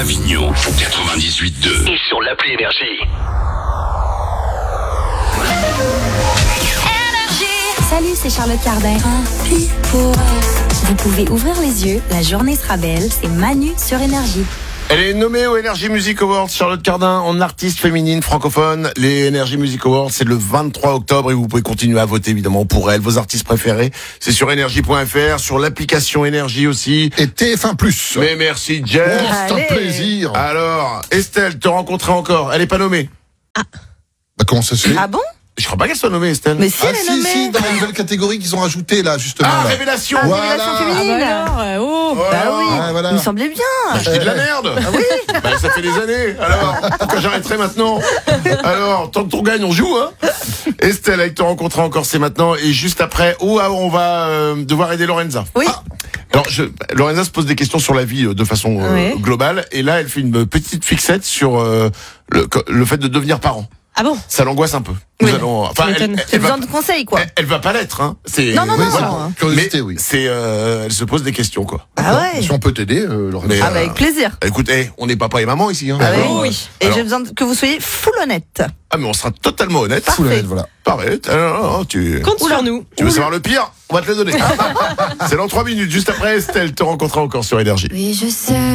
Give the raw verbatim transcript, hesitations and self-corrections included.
Avignon quatre-vingt-dix-huit deux et sur l'appli Énergie. Salut, c'est Charlotte Cardin. Vous pouvez ouvrir les yeux, la journée sera belle, c'est Manu sur Énergie. Elle est nommée aux Energy Music Awards, Charlotte Cardin, en artiste féminine francophone. Les Energy Music Awards, c'est le vingt-trois octobre et vous pouvez continuer à voter évidemment pour elle, vos artistes préférés. C'est sur énergie point f r, sur l'application Énergie aussi. Et T F un plus. Mais merci Jeff. Oh, c'est un plaisir. Alors, Estelle, te rencontrer encore. Elle est pas nommée. Bah, comment ça se fait? Ah bon? Je crois pas qu'elle soit nommée, Estelle. Mais si, Ah elle est si, nommée. si, dans la nouvelle catégorie qu'ils ont rajoutée là, justement. Ah, là. révélation. Ah, Voilà. révélation Ah, féminine. bah alors, euh, oh. Voilà. Bah oui, Ah, voilà. il me semblait bien. Bah, je dis de la merde. Ah oui. Bah, ça fait des années. Alors, pourquoi j'arrêterai maintenant? Alors, tant que ton gagne, on joue, hein. Estelle, avec te rencontrer encore, c'est maintenant. Et juste après, où on va euh, devoir aider Lorenza. Oui. Ah. Alors, je, Lorenza se pose des questions sur la vie euh, de façon euh, Oui. globale. Et là, elle fait une petite fixette sur euh, le, le fait de devenir parent. Ah bon? Ça l'angoisse un peu. Nous Oui. allons, enfin, Tu elle, m'étonnes. elle, J'ai elle va, besoin de conseils, quoi. elle, elle va pas l'être, hein. C'est, Non, non, Oui, non, c'est non, bon. hein. Curiosité, mais oui. c'est, euh, elle se pose des questions, quoi. Ah ouais. Si on peut t'aider, euh, Laurent. Mais, Ah euh, bah avec plaisir. Écoute, hey, on est papa et maman ici, hein. Ah oui. Alors, oui. Et alors- j'ai besoin de- que vous soyez full honnête. Ah, mais on sera totalement honnête. Parfait. Foulette, voilà. Pareil. Alors, tu, Compte sur nous. tu veux savoir le pire? On va te le donner. C'est dans trois minutes, juste après Estelle te rencontrera encore sur Énergie. Oui, je sais.